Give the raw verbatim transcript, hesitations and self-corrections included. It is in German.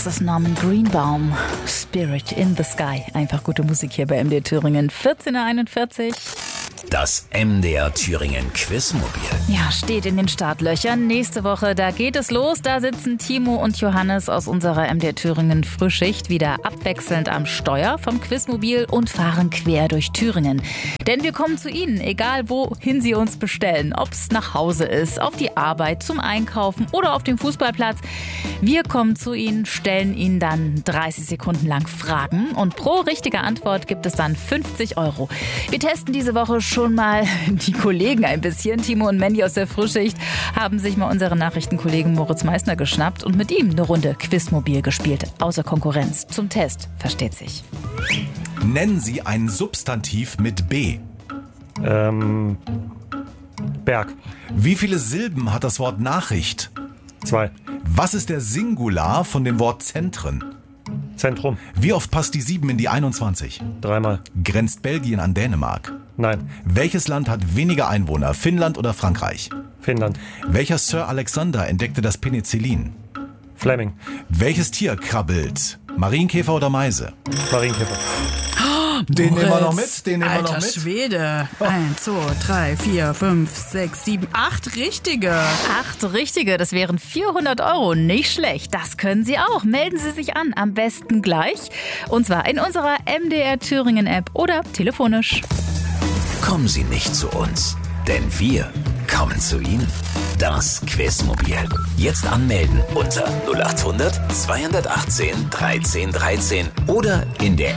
Das ist Norman Greenbaum. Spirit in the Sky. Einfach gute Musik hier bei M D R Thüringen. vierzehn Uhr einundvierzig. Das M D R Thüringen Quizmobil. Ja, steht in den Startlöchern. Nächste Woche, da geht es los. Da sitzen Timo und Johannes aus unserer M D R Thüringen Frühschicht wieder abwechselnd am Steuer vom Quizmobil und fahren quer durch Thüringen. Denn wir kommen zu Ihnen, egal wohin Sie uns bestellen. Ob es nach Hause ist, auf die Arbeit, zum Einkaufen oder auf dem Fußballplatz. Wir kommen zu Ihnen, stellen Ihnen dann dreißig Sekunden lang Fragen. Und pro richtige Antwort gibt es dann fünfzig Euro. Wir testen diese Woche schon mal die Kollegen ein bisschen. Timo und Mandy aus der Frühschicht haben sich mal unseren Nachrichtenkollegen Moritz Meissner geschnappt und mit ihm eine Runde Quizmobil gespielt. Außer Konkurrenz. Zum Test, versteht sich. Nennen Sie ein Substantiv mit B. Ähm, Berg. Wie viele Silben hat das Wort Nachricht? Zwei. Was ist der Singular von dem Wort Zentren? Zentrum. Wie oft passt die sieben in die einundzwanzig? Dreimal. Grenzt Belgien an Dänemark? Nein. Welches Land hat weniger Einwohner, Finnland oder Frankreich? Finnland. Welcher Sir Alexander entdeckte das Penicillin? Fleming. Welches Tier krabbelt? Marienkäfer oder Meise? Marienkäfer. Den nehmen wir noch mit, den nehmen wir Alter noch mit. Schwede. Eins, zwei, drei, vier, fünf, sechs, sieben, acht richtige. Acht richtige, das wären vierhundert Euro. Nicht schlecht, das können Sie auch. Melden Sie sich an, am besten gleich. Und zwar in unserer M D R Thüringen App oder telefonisch. Kommen Sie nicht zu uns, denn wir kommen zu Ihnen. Das Quizmobil. Jetzt anmelden unter null acht hundert zweihundertachtzehn dreizehn dreizehn oder in der